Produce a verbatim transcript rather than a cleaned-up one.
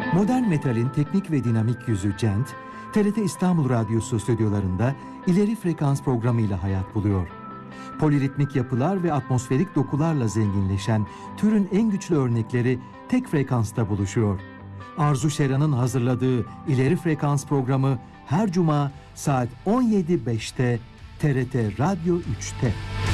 Modern metalin teknik ve dinamik yüzü Gent, T R T İstanbul Radyosu stüdyolarında ileri frekans programıyla hayat buluyor. Poliritmik yapılar ve atmosferik dokularla zenginleşen türün en güçlü örnekleri tek frekansta buluşuyor. Arzu Şeran'ın hazırladığı ileri frekans programı her cuma saat on yedi beşte T R T Radyo üçte.